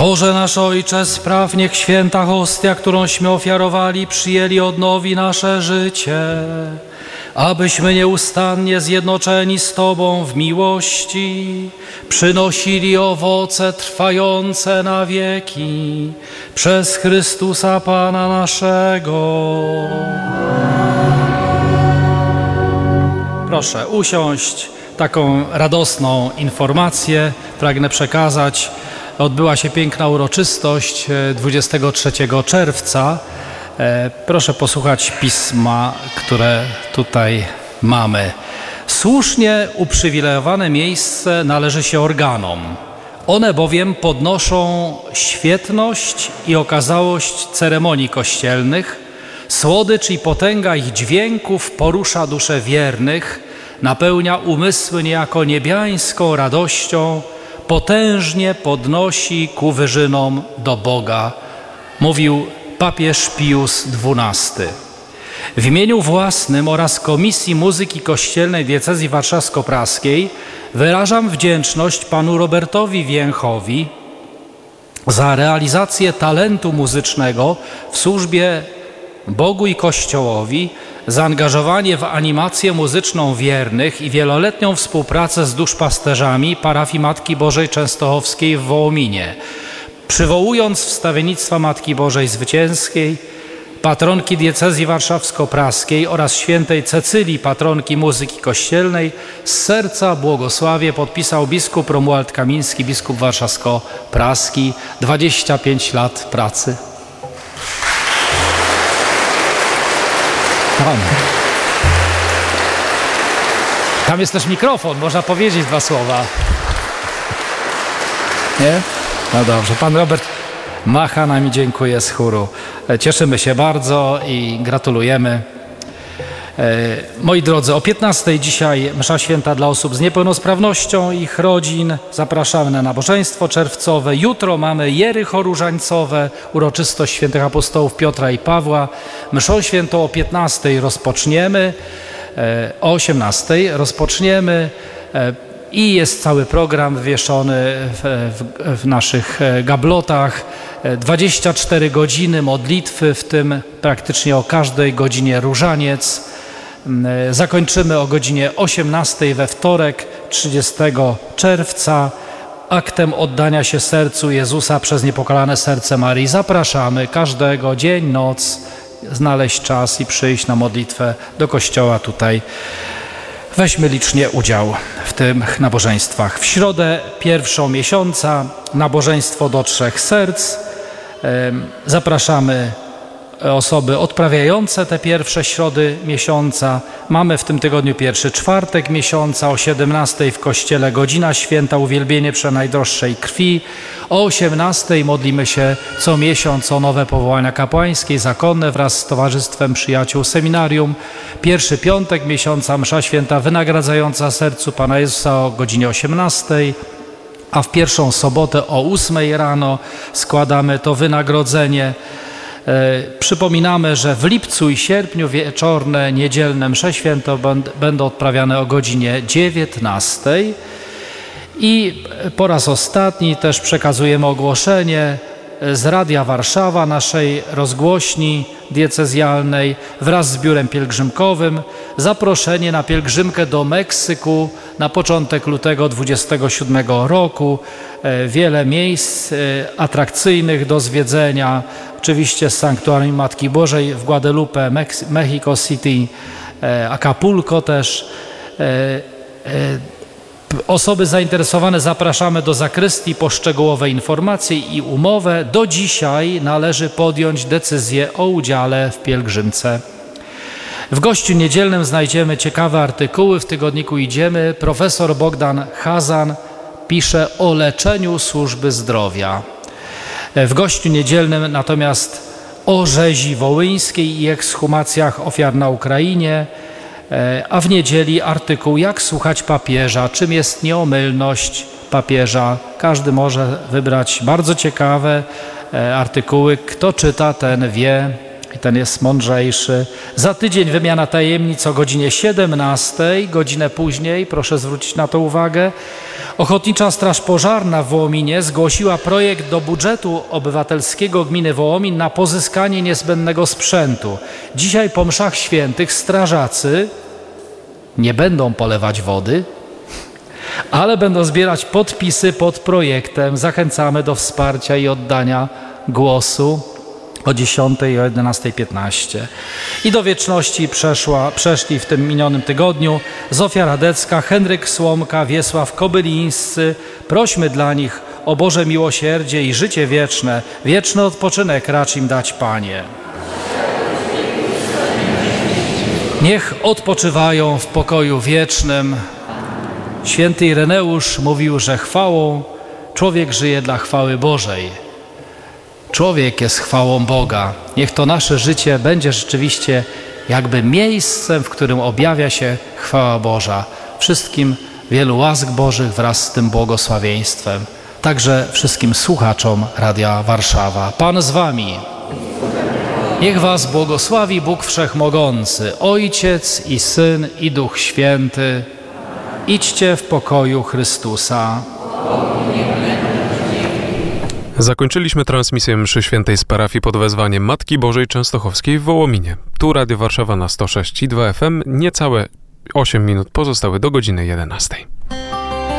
Boże nasz Ojcze, spraw, niech święta hostia, którąśmy ofiarowali, przyjęli odnowi nasze życie, abyśmy nieustannie zjednoczeni z Tobą w miłości przynosili owoce trwające na wieki przez Chrystusa Pana naszego. Proszę usiąść. Taką radosną informację pragnę przekazać. Odbyła się piękna uroczystość 23 czerwca. Proszę posłuchać pisma, które tutaj mamy. Słusznie uprzywilejowane miejsce należy się organom. One bowiem podnoszą świetność i okazałość ceremonii kościelnych. Słodycz i potęga ich dźwięków porusza dusze wiernych, napełnia umysły niejako niebiańską radością, potężnie podnosi ku wyżynom do Boga, mówił papież Pius XII. W imieniu własnym oraz Komisji Muzyki Kościelnej Diecezji Warszawsko-Praskiej wyrażam wdzięczność panu Robertowi Więchowi za realizację talentu muzycznego w służbie Bogu i Kościołowi, zaangażowanie w animację muzyczną wiernych i wieloletnią współpracę z duszpasterzami parafii Matki Bożej Częstochowskiej w Wołominie. Przywołując wstawiennictwa Matki Bożej Zwycięskiej, patronki diecezji warszawsko-praskiej oraz świętej Cecylii, patronki muzyki kościelnej, z serca błogosławie podpisał biskup Romuald Kamiński, biskup warszawsko-praski. 25 lat pracy. Tam jest też mikrofon, można powiedzieć dwa słowa. Nie? No dobrze, pan Robert macha nami, dziękuję z chóru. Cieszymy się bardzo i gratulujemy. Moi drodzy, o 15:00 dzisiaj msza święta dla osób z niepełnosprawnością i ich rodzin. Zapraszamy na nabożeństwo czerwcowe. Jutro mamy Jericho Różańcowe, uroczystość świętych apostołów Piotra i Pawła. Mszą świętą o 15:00 rozpoczniemy, o 18:00 rozpoczniemy i jest cały program wywieszony w naszych gablotach. 24 godziny modlitwy, w tym praktycznie o każdej godzinie różaniec. Zakończymy o godzinie 18:00 we wtorek 30 czerwca aktem oddania się sercu Jezusa przez niepokalane serce Maryi. Zapraszamy każdego, dzień, noc, znaleźć czas i przyjść na modlitwę do kościoła tutaj. Weźmy licznie udział w tych nabożeństwach. W środę pierwszą miesiąca nabożeństwo do 3 serc. Zapraszamy osoby odprawiające te pierwsze środy miesiąca. Mamy w tym tygodniu pierwszy czwartek miesiąca, o 17:00 w kościele godzina święta, uwielbienie przenajdroższej krwi. O 18:00 modlimy się co miesiąc o nowe powołania kapłańskie i zakonne wraz z Towarzystwem Przyjaciół Seminarium. Pierwszy piątek miesiąca msza święta wynagradzająca sercu Pana Jezusa o godzinie 18:00. A w pierwszą sobotę o 8:00 rano składamy to wynagrodzenie. Przypominamy, że w lipcu i sierpniu wieczorne, niedzielne msze święto będą odprawiane o godzinie 19:00. I po raz ostatni też przekazujemy ogłoszenie z Radia Warszawa, naszej rozgłośni diecezjalnej, wraz z biurem pielgrzymkowym. Zaproszenie na pielgrzymkę do Meksyku na początek lutego 27 roku. Wiele miejsc atrakcyjnych do zwiedzenia. Oczywiście z Sanktuarium Matki Bożej w Guadalupe, Mexico City, Acapulco też. Osoby zainteresowane zapraszamy do zakrystii po szczegółowe informacje i umowę. Do dzisiaj należy podjąć decyzję o udziale w pielgrzymce. W gościu niedzielnym znajdziemy ciekawe artykuły. W tygodniku Idziemy profesor Bogdan Chazan pisze o leczeniu służby zdrowia. W gościu niedzielnym natomiast o rzezi wołyńskiej i ekshumacjach ofiar na Ukrainie, a w niedzieli artykuł Jak słuchać papieża, czym jest nieomylność papieża. Każdy może wybrać bardzo ciekawe artykuły. Kto czyta, ten wie, i ten jest mądrzejszy. Za tydzień wymiana tajemnic o godzinie 17, godzinę później, proszę zwrócić na to uwagę. Ochotnicza Straż Pożarna w Wołominie zgłosiła projekt do budżetu obywatelskiego gminy Wołomin na pozyskanie niezbędnego sprzętu. Dzisiaj po mszach świętych strażacy nie będą polewać wody, ale będą zbierać podpisy pod projektem. Zachęcamy do wsparcia i oddania głosu o 10 i o 11:15. I do wieczności przeszli w tym minionym tygodniu Zofia Radecka, Henryk Słomka, Wiesław Kobylińscy. Prośmy dla nich o Boże miłosierdzie i życie wieczne. Wieczny odpoczynek racz im dać, Panie. Niech odpoczywają w pokoju wiecznym. Święty Ireneusz mówił, że chwałą człowiek żyje dla chwały Bożej. Człowiek jest chwałą Boga. Niech to nasze życie będzie rzeczywiście jakby miejscem, w którym objawia się chwała Boża. Wszystkim wielu łask Bożych wraz z tym błogosławieństwem. Także wszystkim słuchaczom Radia Warszawa. Pan z wami. Niech was błogosławi Bóg Wszechmogący, Ojciec i Syn i Duch Święty. Idźcie w pokoju Chrystusa. Zakończyliśmy transmisję mszy świętej z parafii pod wezwaniem Matki Bożej Częstochowskiej w Wołominie. Tu Radio Warszawa na 106,2 FM. Niecałe 8 minut pozostały do godziny 11.